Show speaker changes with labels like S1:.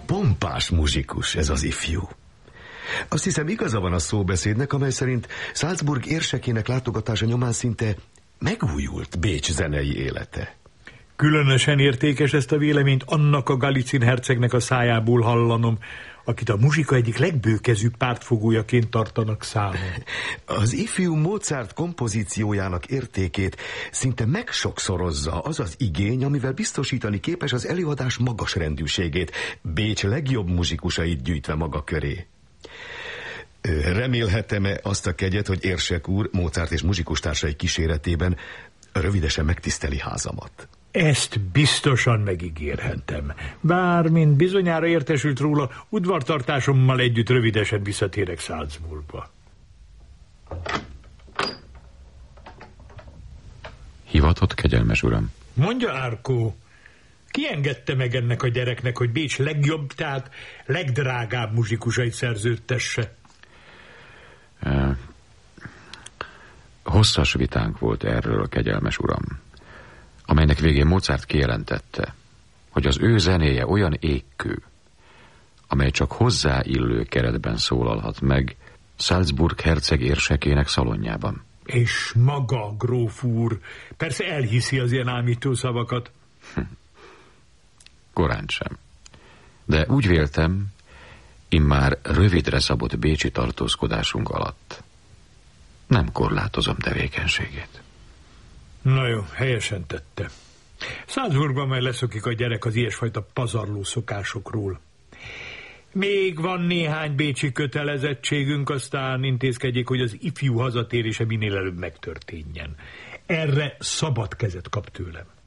S1: pompás muzsikus ez az ifjú. Azt hiszem, igaza van a szóbeszédnek, amely szerint Salzburg érsekének látogatása nyomán szinte megújult Bécs zenei élete.
S2: Különösen értékes ezt a véleményt annak a Galicin hercegnek a szájából hallanom, akit a muzsika egyik legbőkezűbb pártfogójaként tartanak számon.
S1: Az ifjú Mozart kompozíciójának értékét szinte megsokszorozza az az igény, amivel biztosítani képes az előadás magas rendűségét, Bécs legjobb muzsikusait gyűjtve maga köré. Remélhetem-e azt a kegyet, hogy érsek úr Mozart és muzsikustársai kíséretében rövidesen megtiszteli házamat?
S2: Ezt biztosan megígérhetem. Bár, mint bizonyára értesült róla, udvartartásommal együtt rövidesen visszatérek Salzburgba.
S3: Hivatott, kegyelmes uram?
S2: Mondja, Árkó, ki engedte meg ennek a gyereknek, hogy Bécs legjobb, tehát legdrágább muzsikusait szerződtesse?
S3: Hosszas vitánk volt erről, kegyelmes uram, amelynek végén Mozart kijelentette, hogy az ő zenéje olyan égkő, amely csak hozzáillő keretben szólalhat meg Salzburg herceg érsekének szalonjában.
S2: És maga, gróf úr, persze elhiszi az ilyen ámító szavakat.
S3: Korán sem. De úgy véltem, immár rövidre szabott bécsi tartózkodásunk alatt nem korlátozom tevékenységét.
S2: Na jó, helyesen tette. Salzburgban majd leszokik a gyerek az ilyesfajta pazarló szokásokról. Még van néhány bécsi kötelezettségünk, aztán intézkedjék, hogy az ifjú hazatérése minél előbb megtörténjen. Erre szabad kezet kap tőlem.